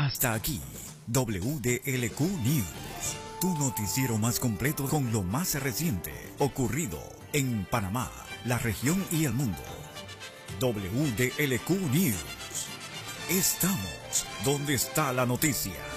Hasta aquí, WDLQ News, tu noticiero más completo con lo más reciente ocurrido en Panamá, la región y el mundo. WDLQ News. Estamos donde está la noticia.